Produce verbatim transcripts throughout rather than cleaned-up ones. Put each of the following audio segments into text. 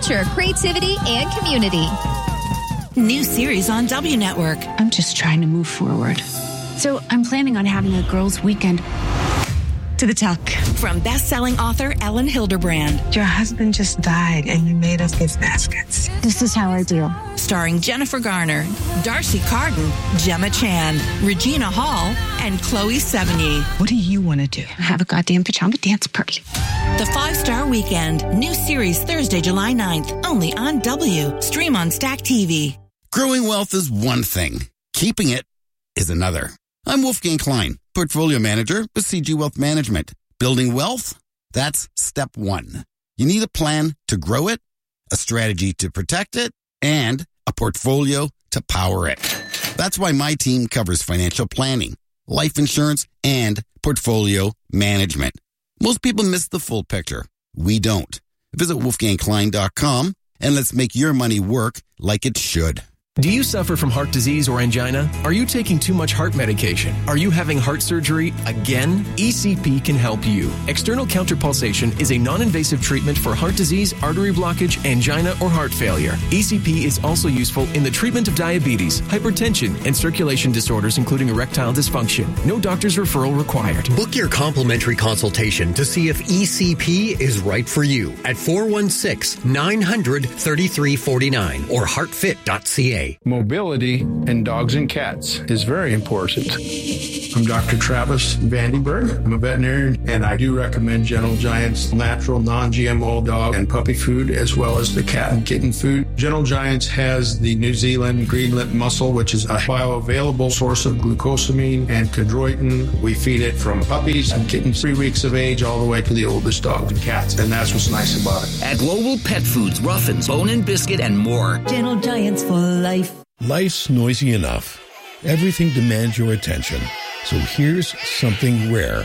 culture of creativity and community. New series on W Network. I'm just trying to move forward. So I'm planning on having a girls' weekend. To the tuck. From best-selling author Ellen Hilderbrand. Your husband just died and you made us gift baskets. This is how I do. Starring Jennifer Garner, Darcy Carden, Gemma Chan, Regina Hall, and Chloe Sevigny. What do you want to do? Have a goddamn pajama dance party. The Five-Star Weekend. New series Thursday, July ninth. Only on W. Stream on Stack T V. Growing wealth is one thing. Keeping it is another. I'm Wolfgang Klein, Portfolio Manager with C G Wealth Management. Building wealth? That's step one. You need a plan to grow it, a strategy to protect it, and a portfolio to power it. That's why my team covers financial planning, life insurance, and portfolio management. Most people miss the full picture. We don't. Visit wolfgang klein dot com and let's make your money work like it should. Do you suffer from heart disease or angina? Are you taking too much heart medication? Are you having heart surgery again? E C P can help you. External counterpulsation is a non-invasive treatment for heart disease, artery blockage, angina, or heart failure. E C P is also useful in the treatment of diabetes, hypertension, and circulation disorders, including erectile dysfunction. No doctor's referral required. Book your complimentary consultation to see if E C P is right for you at four one six, nine hundred, thirty-three forty-nine or heartfit dot c a. Mobility in dogs and cats is very important. I'm Doctor Travis Vandenberg. I'm a veterinarian, and I do recommend Gentle Giant's natural non-G M O dog and puppy food, as well as the cat and kitten food. Gentle Giants has the New Zealand green lip mussel, which is a bioavailable source of glucosamine and chondroitin. We feed it from puppies and kittens three weeks of age all the way to the oldest dogs and cats, and that's what's nice about it. At Global Pet Foods, Ruffins, Bone and Biscuit, and more. Gentle Giants for life. Life's noisy enough. Everything demands your attention. So here's something rare.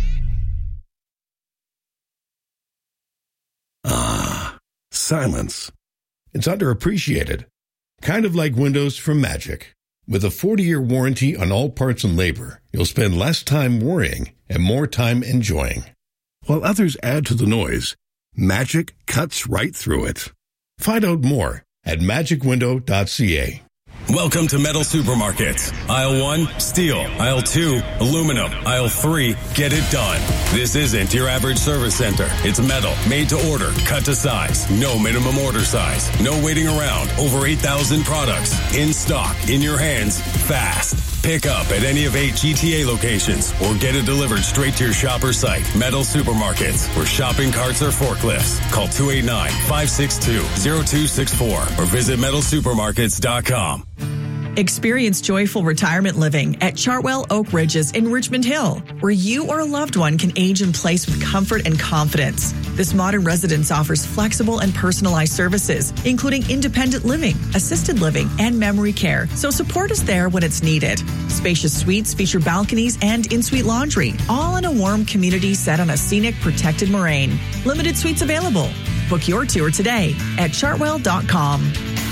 Ah, silence. It's underappreciated. Kind of like windows from Magic. With a forty-year warranty on all parts and labor, you'll spend less time worrying and more time enjoying. While others add to the noise, Magic cuts right through it. Find out more at magic window dot c a. Welcome to Metal Supermarkets. Aisle one, steel. Aisle two, aluminum. Aisle three, get it done. This isn't your average service center. It's metal, made to order, cut to size. No minimum order size. No waiting around. Over eight thousand products. In stock, in your hands, fast. Pick up at any of eight G T A locations or get it delivered straight to your shop or site. Metal Supermarkets, where shopping carts are forklifts. Call two eight nine, five six two, zero two six four or visit metal supermarkets dot com. Experience joyful retirement living at Chartwell Oak Ridges in Richmond Hill, where you or a loved one can age in place with comfort and confidence. This modern residence offers flexible and personalized services, including independent living, assisted living, and memory care, so support is there when it's needed. Spacious suites feature balconies and in-suite laundry, all in a warm community set on a scenic, protected moraine. Limited suites available. Book your tour today at chartwell dot com.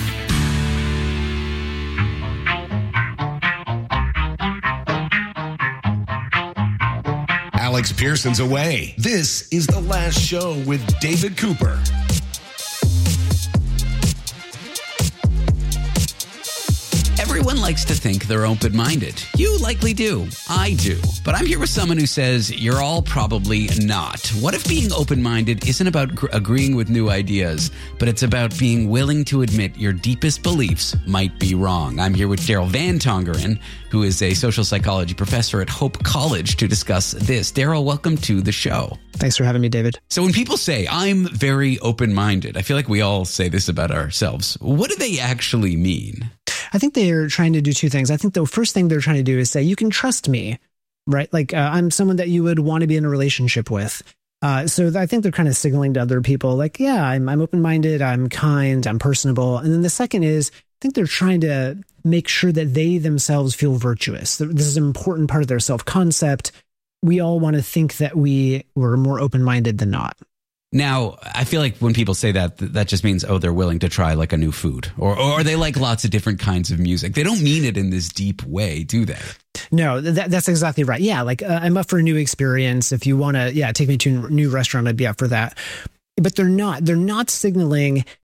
Alex Pearson's away. This is The Last Show with David Cooper. Everyone likes to think they're open-minded. You likely do. I do. But I'm here with someone who says you're all probably not. What if being open-minded isn't about gr- agreeing with new ideas, but it's about being willing to admit your deepest beliefs might be wrong? I'm here with Daryl Van Tongeren, who is a social psychology professor at Hope College, to discuss this. Daryl, welcome to the show. Thanks for having me, David. So when people say, I'm very open-minded, I feel like we all say this about ourselves. What do they actually mean? I think they're trying to do two things. I think the first thing they're trying to do is say, you can trust me, right? Like uh, I'm someone that you would want to be in a relationship with. Uh, so I think they're kind of signaling to other people like, yeah, I'm, I'm open-minded, I'm kind, I'm personable. And then the second is, I think they're trying to make sure that they themselves feel virtuous. This is an important part of their self-concept. We all want to think that we were more open-minded than not. Now, I feel like when people say that, that just means, oh, they're willing to try like a new food, or, or they like lots of different kinds of music. They don't mean it in this deep way, do they? No, that, that's exactly right. Yeah, like uh, I'm up for a new experience. If you want to, yeah, take me to a new restaurant, I'd be up for that. But they're not. They're not signaling,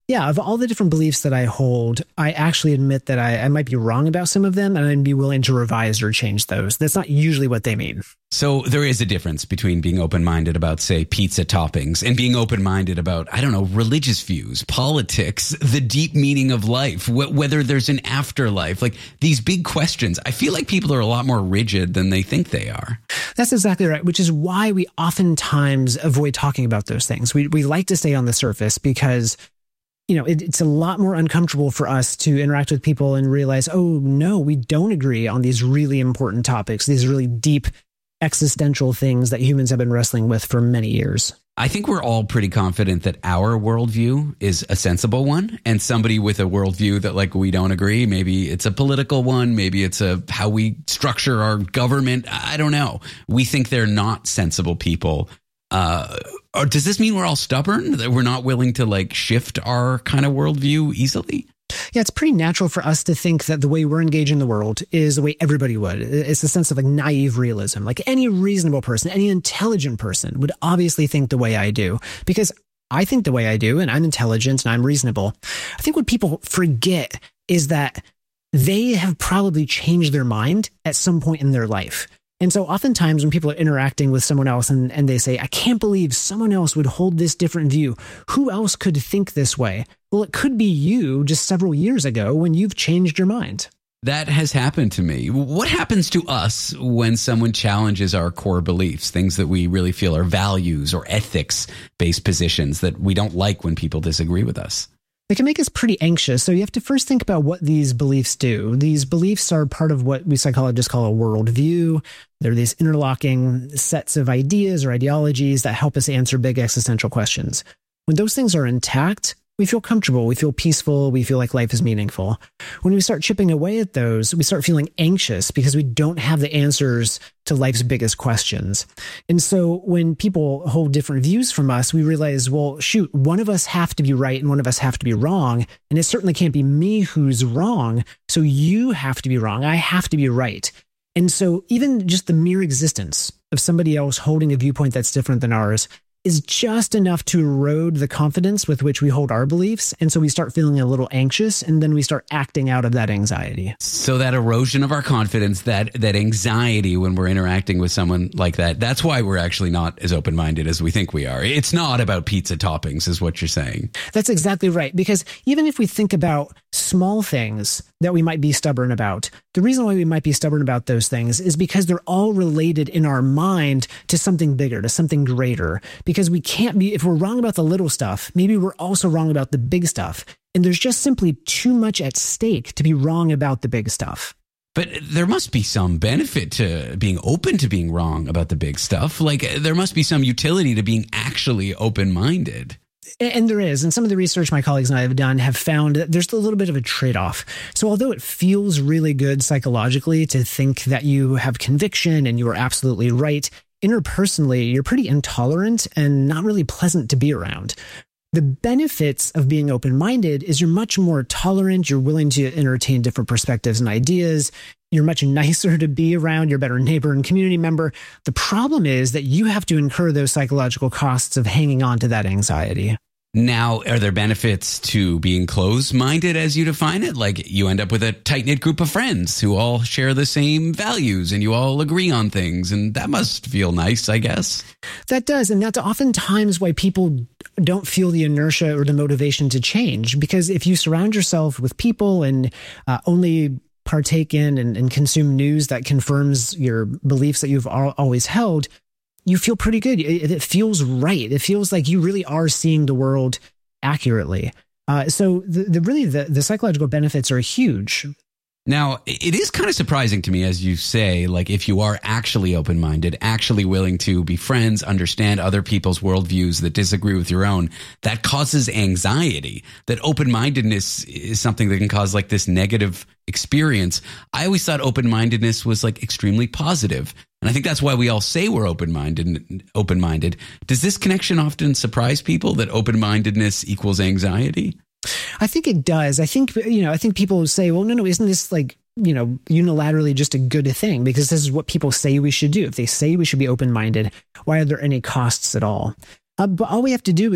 Yeah, of all the different beliefs that I hold, I actually admit that I, I might be wrong about some of them, and I'd be willing to revise or change those. That's not usually what they mean. So there is a difference between being open-minded about, say, pizza toppings and being open-minded about, I don't know, religious views, politics, the deep meaning of life, wh- whether there's an afterlife, like these big questions. I feel like people are a lot more rigid than they think they are. That's exactly right, which is why we oftentimes avoid talking about those things. We we like to stay on the surface because, you know, it, it's a lot more uncomfortable for us to interact with people and realize, oh, no, we don't agree on these really important topics, these really deep existential things that humans have been wrestling with for many years. I think we're all pretty confident that our worldview is a sensible one, and somebody with a worldview that like we don't agree, maybe it's a political one, maybe it's a how we structure our government. I don't know. We think they're not sensible people. Uh, or does this mean we're all stubborn, that we're not willing to like shift our kind of worldview easily? Yeah, it's pretty natural for us to think that the way we're engaging the world is the way everybody would. It's a sense of like naive realism. Like any reasonable person, any intelligent person would obviously think the way I do because I think the way I do and I'm intelligent and I'm reasonable. I think what people forget is that they have probably changed their mind at some point in their life. And so oftentimes when people are interacting with someone else and, and they say, I can't believe someone else would hold this different view. Who else could think this way? Well, it could be you just several years ago when you've changed your mind. That has happened to me. What happens to us when someone challenges our core beliefs, things that we really feel are values or ethics-based positions that we don't like when people disagree with us? They can make us pretty anxious. So you have to first think about what these beliefs do. These beliefs are part of what we psychologists call a worldview. They're these interlocking sets of ideas or ideologies that help us answer big existential questions. When those things are intact, we feel comfortable, we feel peaceful, we feel like life is meaningful. When we start chipping away at those, we start feeling anxious because we don't have the answers to life's biggest questions. And so when people hold different views from us, we realize, well, shoot, one of us have to be right and one of us have to be wrong. And it certainly can't be me who's wrong. So you have to be wrong. I have to be right. And so even just the mere existence of somebody else holding a viewpoint that's different than ours is just enough to erode the confidence with which we hold our beliefs. And so we start feeling a little anxious and then we start acting out of that anxiety. So that erosion of our confidence, that that anxiety when we're interacting with someone like that, that's why we're actually not as open-minded as we think we are. It's not about pizza toppings is what you're saying. That's exactly right. Because even if we think about small things that we might be stubborn about, the reason why we might be stubborn about those things is because they're all related in our mind to something bigger, to something greater. Because we can't be, if we're wrong about the little stuff, maybe we're also wrong about the big stuff. And there's just simply too much at stake to be wrong about the big stuff. But there must be some benefit to being open to being wrong about the big stuff. Like there must be some utility to being actually open-minded. And there is. And some of the research my colleagues and I have done have found that there's a little bit of a trade-off. So although it feels really good psychologically to think that you have conviction and you are absolutely right, interpersonally, you're pretty intolerant and not really pleasant to be around. The benefits of being open-minded is you're much more tolerant. You're willing to entertain different perspectives and ideas. You're much nicer to be around. You're a better neighbor and community member. The problem is that you have to incur those psychological costs of hanging on to that anxiety. Now, are there benefits to being closed-minded as you define it? Like you end up with a tight-knit group of friends who all share the same values and you all agree on things. And that must feel nice, I guess. That does. And that's oftentimes why people don't feel the inertia or the motivation to change. Because if you surround yourself with people and uh, only partake in and, and consume news that confirms your beliefs that you've al- always held, you feel pretty good. It, it feels right. It feels like you really are seeing the world accurately. Uh, so the, the really the, the psychological benefits are huge. Now, it is kind of surprising to me, as you say, like if you are actually open-minded, actually willing to be friends, understand other people's worldviews that disagree with your own, that causes anxiety. That open-mindedness is something that can cause like this negative experience. I always thought open-mindedness was like extremely positive. And I think that's why we all say we're open-minded. Open-minded. Does this connection often surprise people that open-mindedness equals anxiety? I think it does. I think, you know, I think people say, well, no, no, isn't this like, you know, unilaterally just a good thing? Because this is what people say we should do. If they say we should be open-minded, why are there any costs at all? Uh, but all we have to do is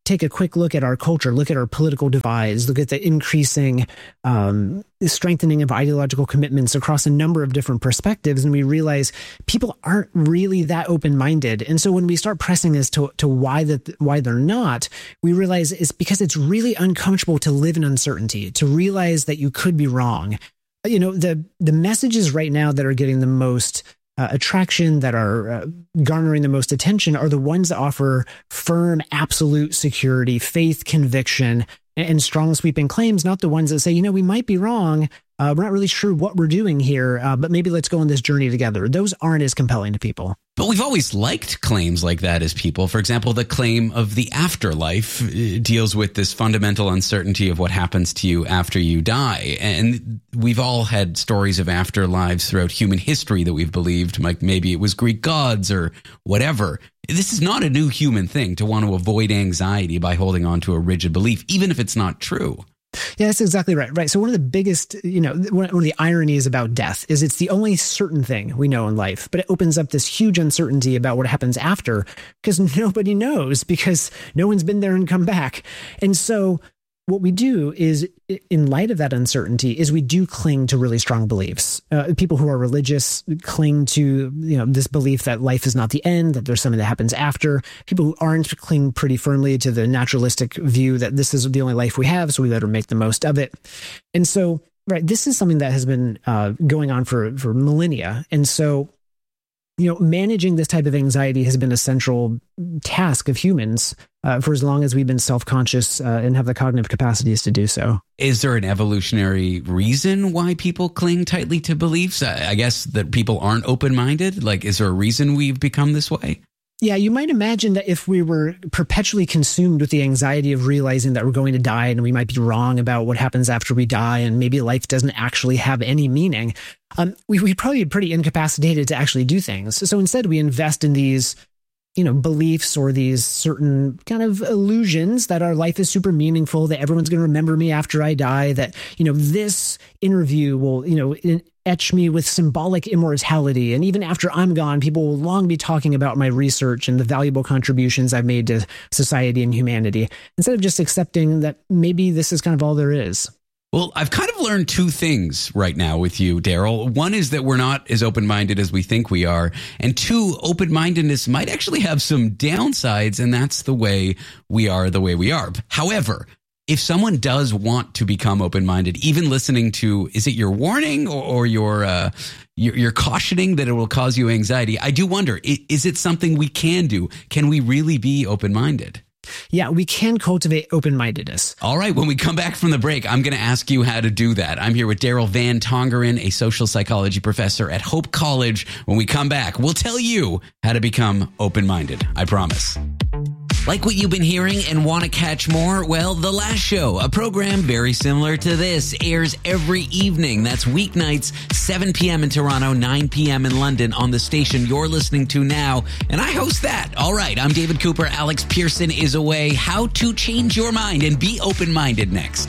take a quick look at our culture, look at our political divides, look at the increasing um, strengthening of ideological commitments across a number of different perspectives, and we realize people aren't really that open-minded. And so when we start pressing as to, to why that why they're not, we realize it's because it's really uncomfortable to live in uncertainty, to realize that you could be wrong. You know, the the messages right now that are getting the most Uh, attraction, that are uh, garnering the most attention, are the ones that offer firm, absolute security, faith, conviction, and, and strong sweeping claims, not the ones that say, you know, we might be wrong. Uh, we're not really sure what we're doing here, uh, but maybe let's go on this journey together. Those aren't as compelling to people. But we've always liked claims like that as people. For example, the claim of the afterlife deals with this fundamental uncertainty of what happens to you after you die. And we've all had stories of afterlives throughout human history that we've believed, like maybe it was Greek gods or whatever. This is not a new human thing to want to avoid anxiety by holding on to a rigid belief, even if it's not true. Yeah, that's exactly right. Right. So one of the biggest, you know, one of the ironies about death is it's the only certain thing we know in life, but it opens up this huge uncertainty about what happens after, because nobody knows, because no one's been there and come back. And so what we do is, in light of that uncertainty, is we do cling to really strong beliefs. Uh, people who are religious cling to, you know, this belief that life is not the end, that there's something that happens after. People who aren't cling pretty firmly to the naturalistic view that this is the only life we have, so we better make the most of it. And so, right, this is something that has been uh, going on for, for millennia. And so, you know, managing this type of anxiety has been a central task of humans uh, for as long as we've been self-conscious uh, and have the cognitive capacities to do so. Is there an evolutionary reason why people cling tightly to beliefs? I guess that people aren't open-minded. Like, is there a reason we've become this way? Yeah, you might imagine that if we were perpetually consumed with the anxiety of realizing that we're going to die and we might be wrong about what happens after we die, and maybe life doesn't actually have any meaning, um, we, we'd probably be pretty incapacitated to actually do things. So instead, we invest in these, you know, beliefs or these certain kind of illusions that our life is super meaningful, that everyone's going to remember me after I die, that, you know, this interview will, you know, in, etch me with symbolic immortality. And even after I'm gone, people will long be talking about my research and the valuable contributions I've made to society and humanity, instead of just accepting that maybe this is kind of all there is. Well, I've kind of learned two things right now with you, Daryl. One is that we're not as open-minded as we think we are. And two, open-mindedness might actually have some downsides, and that's the way we are the way we are. However, if someone does want to become open-minded, even listening to, is it your warning or, or your, uh, your your cautioning that it will cause you anxiety? I do wonder, is it something we can do? Can we really be open-minded? Yeah, we can cultivate open-mindedness. All right. When we come back from the break, I'm going to ask you how to do that. I'm here with Daryl Van Tongeren, a social psychology professor at Hope College. When we come back, we'll tell you how to become open-minded. I promise. Like what you've been hearing and want to catch more? Well, The Last Show, a program very similar to this, airs every evening. That's weeknights, seven p.m. in Toronto, nine p.m. in London on the station you're listening to now. And I host that. All right, I'm David Cooper. Alex Pearson is away. How to change your mind and be open-minded next.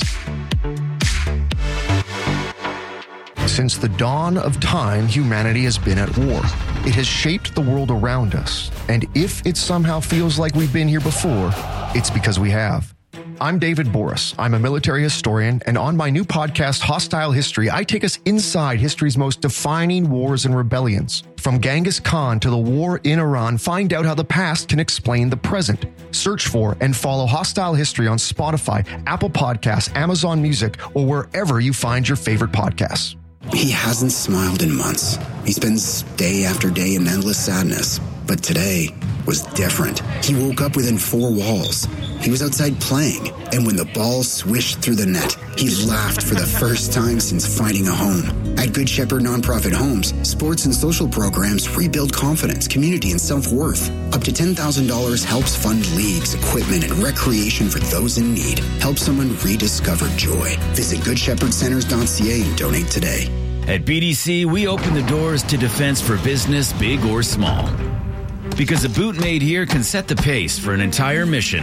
Since the dawn of time, humanity has been at war. It has shaped the world around us. And if it somehow feels like we've been here before, it's because we have. I'm David Boris. I'm a military historian, and on my new podcast, Hostile History, I take us inside history's most defining wars and rebellions. From Genghis Khan to the war in Iran, find out how the past can explain the present. Search for and follow Hostile History on Spotify, Apple Podcasts, Amazon Music, or wherever you find your favorite podcasts. He hasn't smiled in months. He spends day after day in endless sadness. But today was different. He woke up within four walls. He was outside playing, and when the ball swished through the net, he laughed for the first time since finding a home. At Good Shepherd Nonprofit Homes, sports and social programs rebuild confidence, community, and self-worth. Up to ten thousand dollars helps fund leagues, equipment, and recreation for those in need. Help someone rediscover joy. Visit good shepherd centers dot c a and donate today. At B D C, we open the doors to defense for business, big or small. Because a boot made here can set the pace for an entire mission.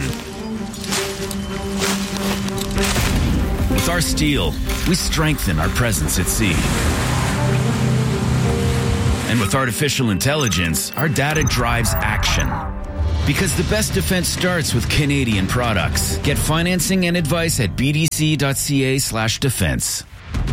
With our steel, we strengthen our presence at sea. And with artificial intelligence, our data drives action. Because the best defense starts with Canadian products. Get financing and advice at bdc.ca slash defense.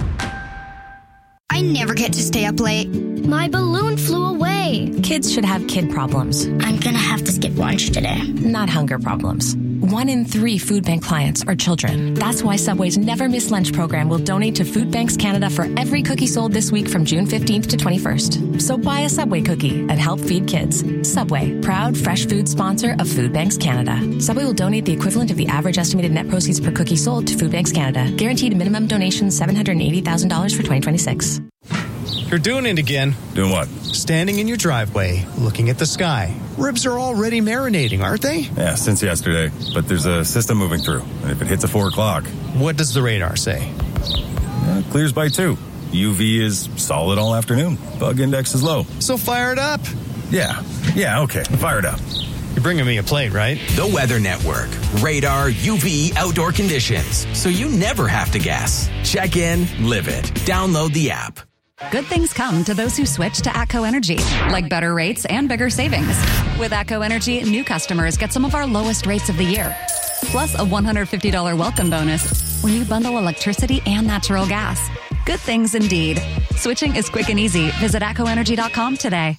I never get to stay up late. My balloon flew away. Kids should have kid problems. I'm gonna have to skip lunch today. Not hunger problems. One in three food bank clients are children. That's why Subway's Never Miss Lunch program will donate to Food Banks Canada for every cookie sold this week from June fifteenth to twenty-first. So buy a Subway cookie and help feed kids. Subway, proud fresh food sponsor of Food Banks Canada. Subway will donate the equivalent of the average estimated net proceeds per cookie sold to Food Banks Canada. Guaranteed minimum donation seven hundred eighty thousand dollars for twenty twenty-six. You're doing it again. Doing what? Standing in your driveway, looking at the sky. Ribs are already marinating, aren't they? Yeah, since yesterday. But there's a system moving through. And if it hits at four o'clock... What does the radar say? Yeah, it clears by two. U V is solid all afternoon. Bug index is low. So fire it up. Yeah. Yeah, okay. Fire it up. You're bringing me a plate, right? The Weather Network. Radar, U V, outdoor conditions. So you never have to guess. Check in, live it. Download the app. Good things come to those who switch to ATCO Energy, like better rates and bigger savings. With ATCO Energy, new customers get some of our lowest rates of the year, plus a one hundred fifty dollars welcome bonus when you bundle electricity and natural gas. Good things indeed. Switching is quick and easy. Visit atco energy dot com today.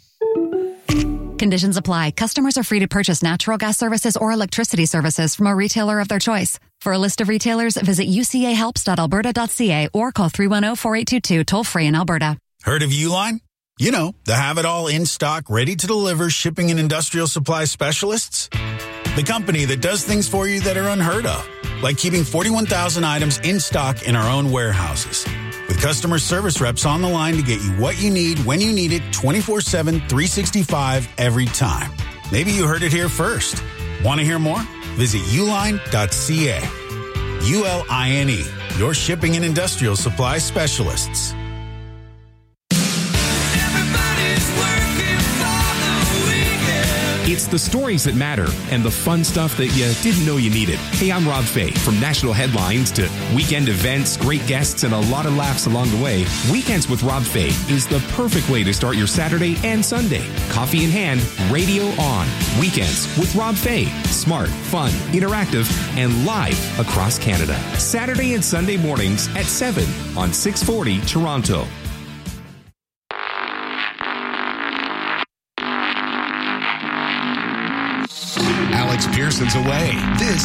Conditions apply. Customers are free to purchase natural gas services or electricity services from a retailer of their choice. For a list of retailers, visit u c a helps dot alberta dot c a or call three one zero, four eight two two, toll free in Alberta. Heard of Uline? You know, the have-it-all in-stock, ready-to-deliver shipping and industrial supply specialists. The company that does things for you that are unheard of, like keeping forty-one thousand items in stock in our own warehouses. With customer service reps on the line to get you what you need, when you need it, twenty-four seven, three sixty-five, every time. Maybe you heard it here first. Want to hear more? Visit uline dot c a. U L I N E, your shipping and industrial supply specialists. It's the stories that matter and the fun stuff that you didn't know you needed. Hey, I'm Rob Fay. From national headlines to weekend events, great guests, and a lot of laughs along the way, Weekends with Rob Fay is the perfect way to start your Saturday and Sunday. Coffee in hand, radio on. Weekends with Rob Fay. Smart, fun, interactive, and live across Canada. Saturday and Sunday mornings at seven on six forty Toronto. Alex Pearson's away. This